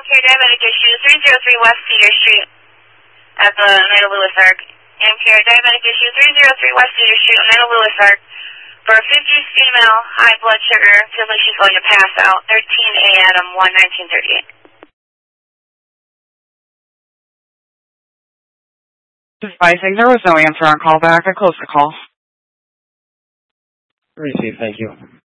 Care Diabetic Issue, 303 West Cedar Street at the Knight of Lewis Arc. AM Care Diabetic Issue, 303 West Cedar Street at Knight of Lewis Arc. For a 50 female, high blood sugar, feels like she's going to pass out. 13A Adam 1, 1938. Advising there was no answer on callback. I closed the call. Received, thank you.